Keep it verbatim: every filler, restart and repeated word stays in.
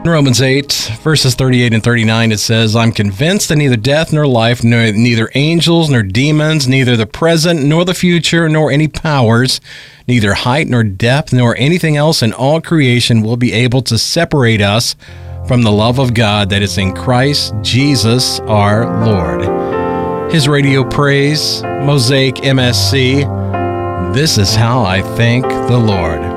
In Romans eight, verses thirty-eight and thirty-nine, it says, I'm convinced that neither death nor life, nor neither angels nor demons, neither the present nor the future, nor any powers, neither height nor depth, nor anything else in all creation will be able to separate us from the love of God that is in Christ Jesus our Lord. His radio praise, Mosaic M S C. This is how I thank the Lord.